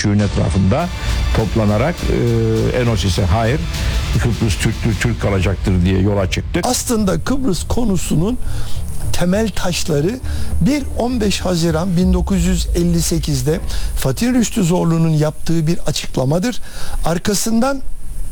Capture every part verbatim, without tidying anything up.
Selçuk'un etrafında toplanarak e, Enosis'e hayır, Kıbrıs Türktür, Türk kalacaktır diye yola çıktık. Aslında Kıbrıs konusunun temel taşları bir on beş Haziran bin dokuz yüz elli sekizde Fatih Rüştü Zorlu'nun yaptığı bir açıklamadır. Arkasından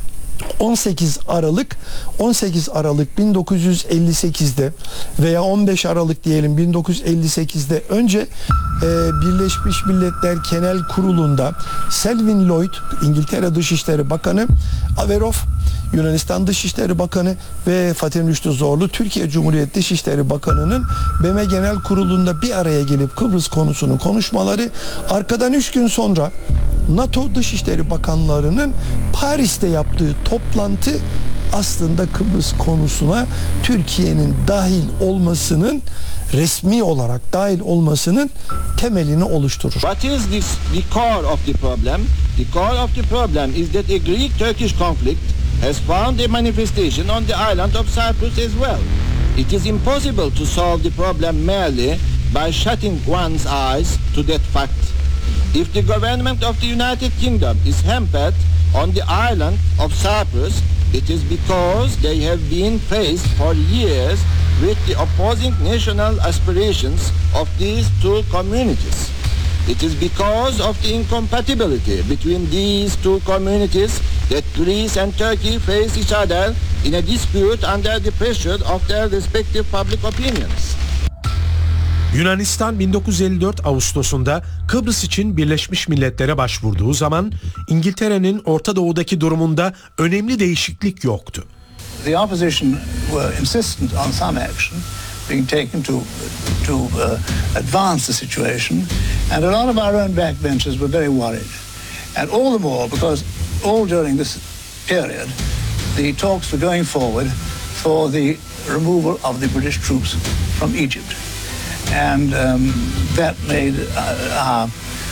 on sekiz Aralık on sekiz Aralık bin dokuz yüz elli sekizde veya on beş Aralık diyelim bin dokuz yüz elli sekizde önce e, Birleşmiş Milletler Genel Kurulu'nda Selwyn Lloyd İngiltere Dışişleri Bakanı, Averov Yunanistan Dışişleri Bakanı ve Fatih Rüştü Zorlu Türkiye Cumhuriyeti Dışişleri Bakanı'nın B M Genel Kurulu'nda bir araya gelip Kıbrıs konusunu konuşmaları, arkadan üç gün sonra NATO Dışişleri Bakanlarının Paris'te yaptığı toplantı aslında Kıbrıs konusuna Türkiye'nin dahil olmasının, resmi olarak dahil olmasının temelini oluşturur. What is this, the core of the problem? The core of the problem is that a Greek-Turkish conflict has found a manifestation on the island of Cyprus as well. It is impossible to solve the problem merely by shutting one's eyes to that fact. If the government of the United Kingdom is hampered on the island of Cyprus, it is because they have been faced for years with the opposing national aspirations of these two communities. It is because of the incompatibility between these two communities that Greece and Turkey face each other in a dispute under the pressure of their respective public opinions. Yunanistan bin dokuz yüz elli dört Ağustos'unda Kıbrıs için Birleşmiş Milletler'e başvurduğu zaman İngiltere'nin Orta Doğu'daki durumunda önemli değişiklik yoktu. The opposition were insistent on some action being taken to to uh, advance the situation, and a lot of our own backbenchers were very worried, and all the more because all during this period the talks were going forward for the removal of the British troops from Egypt. And um, that made uh, our,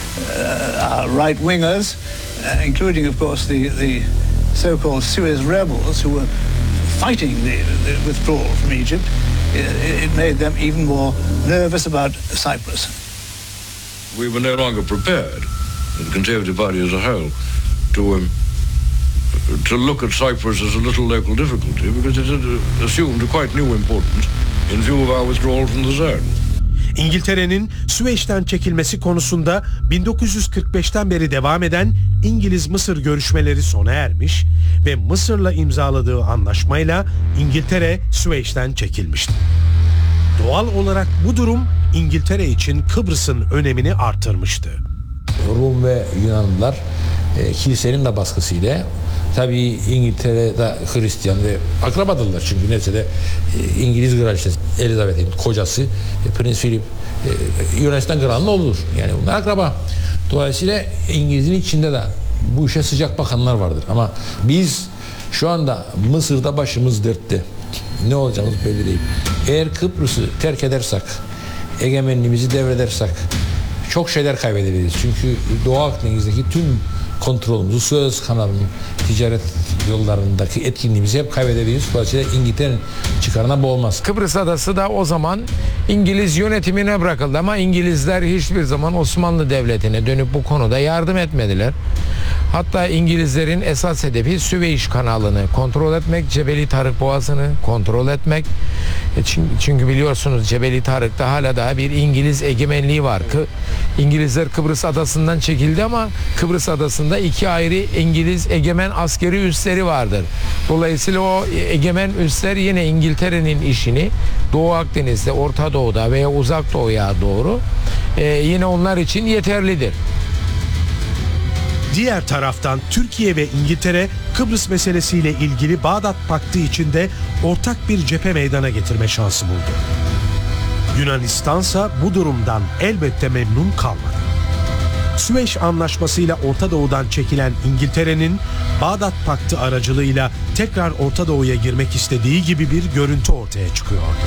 uh, our right-wingers, uh, including, of course, the, the so-called Suez rebels who were fighting the, the withdrawal from Egypt, it, it made them even more nervous about Cyprus. We were no longer prepared, the Conservative Party as a whole, to um, to look at Cyprus as a little local difficulty because it had assumed a quite new importance in view of our withdrawal from the zone. İngiltere'nin Süveyş'ten çekilmesi konusunda bin dokuz yüz kırk beşten beri devam eden İngiliz-Mısır görüşmeleri sona ermiş ve Mısır'la imzaladığı anlaşmayla İngiltere Süveyş'ten çekilmişti. Doğal olarak bu durum İngiltere için Kıbrıs'ın önemini artırmıştı. Rum ve Yunanlılar e, kilisenin de baskısıyla, tabii İngiltere'de Hristiyan ve akrabadırlar çünkü neticede e, İngiliz kraliçesi Elizabeth'in kocası e, Prens Philip e, Yunanistan kralının oğludur. Yani bunlar akraba. Dolayısıyla İngiliz'in içinde de bu işe sıcak bakanlar vardır. Ama biz şu anda Mısır'da başımız dertte. Ne olacağımız belli değil. Eğer Kıbrıs'ı terk edersek, egemenliğimizi devredersek çok şeyler kaybedebiliriz. Çünkü Doğu Akdeniz'deki tüm kontrolümüzü, Suez kanalının ticaret yollarındaki etkinliğimizi hep kaybedebiliriz. Dolayısıyla İngiltere'nin çıkarına bu olmaz. Kıbrıs adası da o zaman İngiliz yönetimine bırakıldı ama İngilizler hiçbir zaman Osmanlı Devleti'ne dönüp bu konuda yardım etmediler. Hatta İngilizlerin esas hedefi Süveyş kanalını kontrol etmek, Cebeli Tarık Boğazı'nı kontrol etmek. Çünkü biliyorsunuz Cebeli Tarık'ta hala daha bir İngiliz egemenliği var. İngilizler Kıbrıs adasından çekildi ama Kıbrıs adasında iki ayrı İngiliz egemen askeri üsleri vardır. Dolayısıyla o egemen üsler yine İngiltere'nin işini Doğu Akdeniz'de, Orta Doğu'da veya Uzak Doğu'ya doğru e, yine onlar için yeterlidir. Diğer taraftan Türkiye ve İngiltere Kıbrıs meselesiyle ilgili Bağdat Paktı içinde ortak bir cephe meydana getirme şansı buldu. Yunanistansa bu durumdan elbette memnun kalmadı. Süveyş Anlaşması'yla Orta Doğu'dan çekilen İngiltere'nin Bağdat Paktı aracılığıyla tekrar Orta Doğu'ya girmek istediği gibi bir görüntü ortaya çıkıyordu.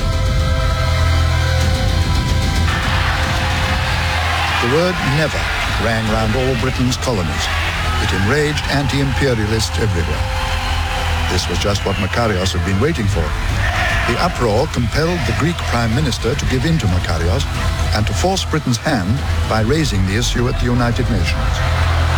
The word never rang round all Britain's colonies. It enraged anti-imperialists everywhere. This was just what Makarios had been waiting for. The uproar compelled the Greek Prime Minister to give in to Makarios and to force Britain's hand by raising the issue at the United Nations.